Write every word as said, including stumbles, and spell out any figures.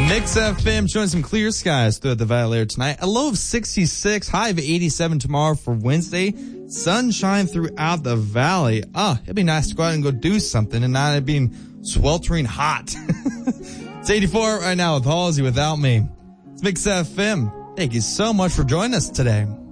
Mix F M showing some clear skies throughout the valley later tonight. A low of sixty-six, high of eighty-seven tomorrow for Wednesday. Sunshine throughout the valley. Oh, it'd be nice to go out and go do something and not it being sweltering hot. It's eighty-four right now with Halsey Without Me. It's Mix F M. Thank you so much for joining us today.